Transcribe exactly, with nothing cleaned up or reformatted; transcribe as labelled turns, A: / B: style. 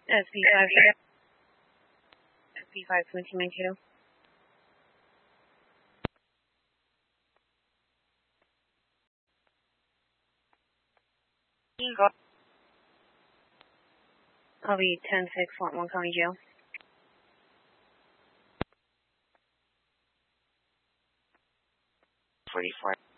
A: S P five, S P five twenty Mankato. I'll be ten six, Fort One County Jail.
B: forty-four.